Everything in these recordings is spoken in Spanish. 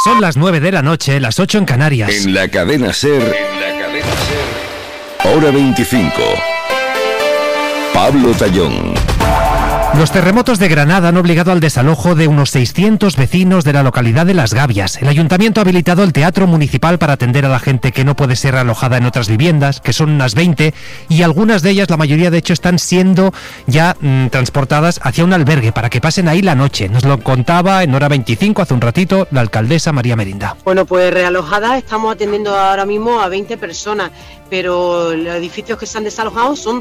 Son las 9 de la noche, las 8 en Canarias. En la cadena SER, Hora 25. Pablo Tallón. Los terremotos de Granada han obligado al desalojo de unos 600 vecinos de la localidad de Las Gavias. El ayuntamiento ha habilitado el teatro municipal para atender a la gente que no puede ser alojada en otras viviendas, que son unas 20, y algunas de ellas, la mayoría de hecho, están siendo ya transportadas hacia un albergue para que pasen ahí la noche. Nos lo contaba en Hora 25 hace un ratito la alcaldesa María Merinda. Bueno, pues realojadas estamos atendiendo ahora mismo a 20 personas, pero los edificios que se han desalojado son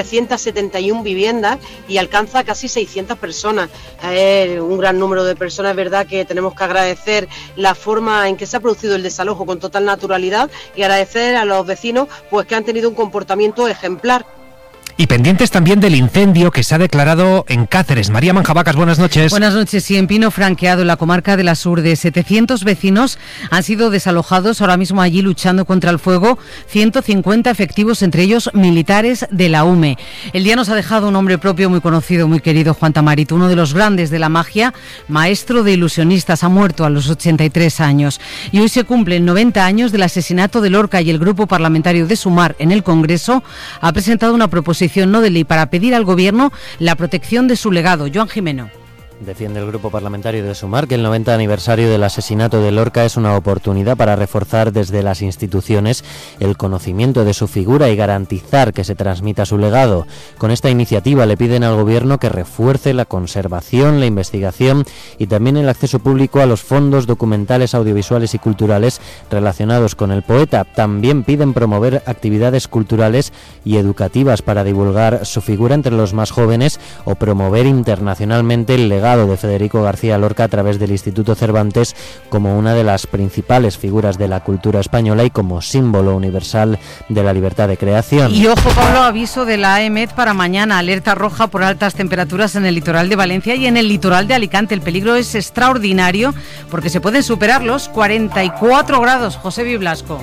371 viviendas y alcanza casi 600 personas. Es un gran número de personas. Es verdad que tenemos que agradecer la forma en que se ha producido el desalojo con total naturalidad y agradecer a los vecinos pues que han tenido un comportamiento ejemplar. Y pendientes también del incendio que se ha declarado en Cáceres. María Manjabacas, buenas noches. Buenas noches. Sí, en Pino Franqueado, en la comarca de la Sur, de 700 vecinos han sido desalojados, ahora mismo allí luchando contra el fuego, 150 efectivos, entre ellos militares de la UME. El día nos ha dejado un hombre propio muy conocido, muy querido, Juan Tamarit, uno de los grandes de la magia, maestro de ilusionistas, ha muerto a los 83 años. Y hoy se cumplen 90 años del asesinato de Lorca y el grupo parlamentario de Sumar en el Congreso ha presentado una proposición no de ley para pedir al Gobierno la protección de su legado. Joan Jimeno. Defiende el grupo parlamentario de Sumar que el 90 aniversario del asesinato de Lorca es una oportunidad para reforzar desde las instituciones el conocimiento de su figura y garantizar que se transmita su legado. Con esta iniciativa le piden al Gobierno que refuerce la conservación, la investigación y también el acceso público a los fondos documentales, audiovisuales y culturales relacionados con el poeta. También piden promover actividades culturales y educativas para divulgar su figura entre los más jóvenes o promover internacionalmente el legado de Federico García Lorca a través del Instituto Cervantes como una de las principales figuras de la cultura española y como símbolo universal de la libertad de creación. Y ojo, Pablo, aviso de la AEMET para mañana, alerta roja por altas temperaturas en el litoral de Valencia y en el litoral de Alicante. El peligro es extraordinario porque se pueden superar los 44 grados. José Biblasco.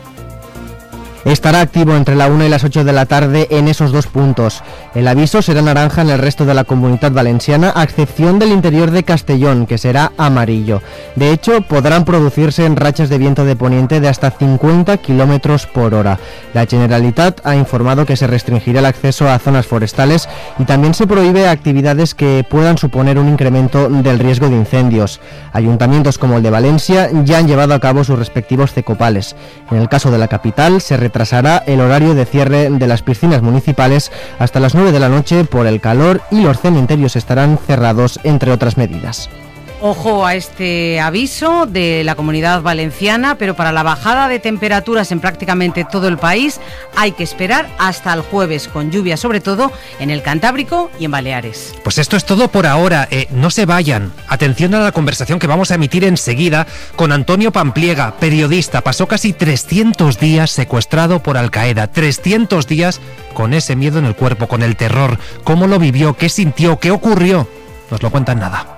Estará activo entre la 1 y las 8 de la tarde en esos dos puntos. El aviso será naranja en el resto de la Comunidad Valenciana, a excepción del interior de Castellón, que será amarillo. De hecho, podrán producirse en rachas de viento de poniente de hasta 50 km por hora. La Generalitat ha informado que se restringirá el acceso a zonas forestales y también se prohíbe actividades que puedan suponer un incremento del riesgo de incendios. Ayuntamientos como el de Valencia ya han llevado a cabo sus respectivos cecopales. En el caso de la capital, se retrasará el horario de cierre de las piscinas municipales hasta las 9 de la noche por el calor y los cementerios estarán cerrados, entre otras medidas. Ojo a este aviso de la Comunidad Valenciana, pero para la bajada de temperaturas en prácticamente todo el país hay que esperar hasta el jueves, con lluvia sobre todo en el Cantábrico y en Baleares. Pues esto es todo por ahora. No se vayan. Atención a la conversación que vamos a emitir enseguida con Antonio Pampliega, periodista. Pasó casi 300 días secuestrado por Al Qaeda. 300 días con ese miedo en el cuerpo, con el terror. ¿Cómo lo vivió? ¿Qué sintió? ¿Qué ocurrió? Nos lo cuentan nada.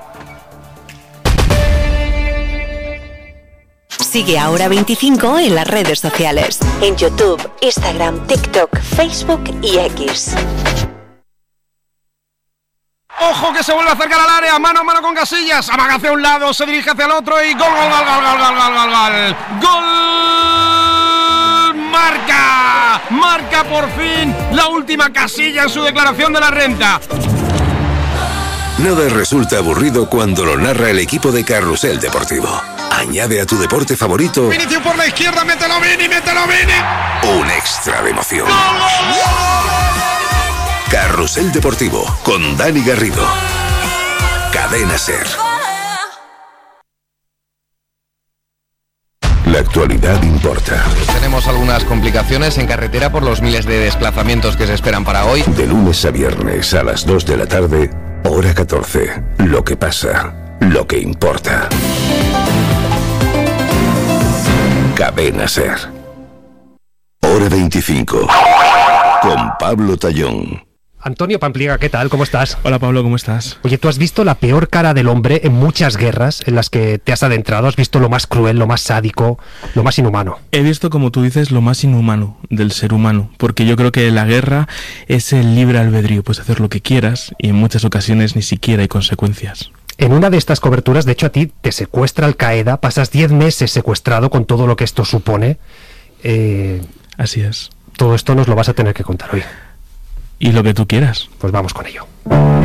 Sigue a Hora 25 en las redes sociales. En YouTube, Instagram, TikTok, Facebook y X. ¡Ojo que se vuelve a acercar al área! ¡Mano a mano con Casillas! Amaga hacia un lado, se dirige hacia el otro y ¡gol, gol, gol, gol, gol, gol, gol, gol! ¡Gol! ¡Marca! ¡Marca por fin la última Casilla en su declaración de la renta! Nada resulta aburrido cuando lo narra el equipo de Carrusel Deportivo. Añade a tu deporte favorito Vinicius por la izquierda, mételo Vini, un extra de emoción. ¡Gol, gol, gol! Carrusel Deportivo con Dani Garrido. Cadena SER. La actualidad importa. Tenemos algunas complicaciones en carretera por los miles de desplazamientos que se esperan para hoy. De lunes a viernes a las 2 de la tarde, hora 14. Lo que pasa, lo que importa. Cadena SER. Hora 25. Con Pablo Tallón. Antonio Pampliega, ¿qué tal? ¿Cómo estás? Hola Pablo, ¿cómo estás? Oye, tú has visto la peor cara del hombre en muchas guerras en las que te has adentrado. Has visto lo más cruel, lo más sádico, lo más inhumano. He visto, como tú dices, lo más inhumano del ser humano, porque yo creo que la guerra es el libre albedrío, puedes hacer lo que quieras y en muchas ocasiones ni siquiera hay consecuencias. En una de estas coberturas, de hecho, a ti te secuestra Al Qaeda, pasas 10 meses secuestrado con todo lo que esto supone. Así es. Todo esto nos lo vas a tener que contar hoy. Y lo que tú quieras. Pues vamos con ello.